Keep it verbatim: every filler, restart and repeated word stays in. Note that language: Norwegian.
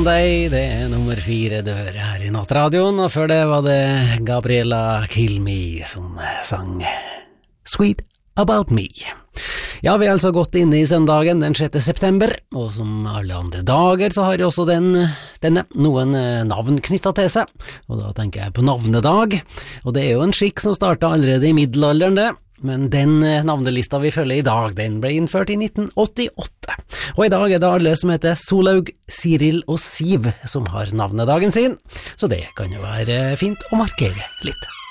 Sunday, det er nummer fire du hører her i Nattradioen, og før det var det Gabriella Kill Me som sang Sweet About Me. Ja, vi har altså gått inn i søndagen den sjette september, og som alle andre dager så har jo også den, denne noen navn knyttet til seg, og da tenker jeg på navnedag, og det er jo en skikk som startet allerede i middelalderen det, men den navnelista vi følger i dag, den ble innført i nitten åttiåtte. Og i dag er det alle som heter Solaug, Siril og Siv som har navnedagen sin, så det kan jo være fint å markere litt.